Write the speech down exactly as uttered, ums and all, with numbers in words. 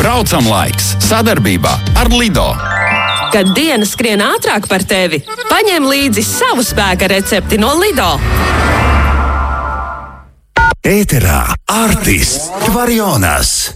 Braucam laiks sadarbībā ar Lido. Kad diena skrien ātrāk par tevi, paņem līdzi savu spēka recepti no Lido. Ēterā Artis Kvarjonas.